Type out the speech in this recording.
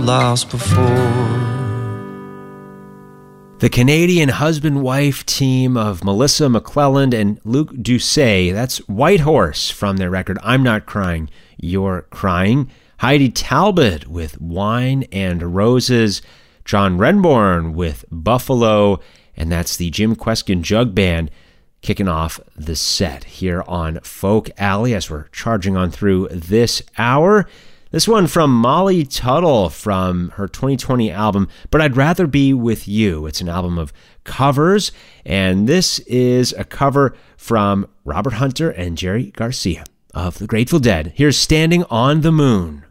lost before. The Canadian husband-wife team of Melissa McClelland and Luke Doucet, that's Whitehorse from their record I'm Not Crying, You're Crying. Heidi Talbot with Wine and Roses. John Renbourn with Buffalo. And that's the Jim Kweskin Jug Band kicking off the set here on Folk Alley as we're charging on through this hour. This one from Molly Tuttle from her 2020 album, But I'd Rather Be With You. It's an album of covers, and this is a cover from Robert Hunter and Jerry Garcia of the Grateful Dead. Here's Standing on the Moon.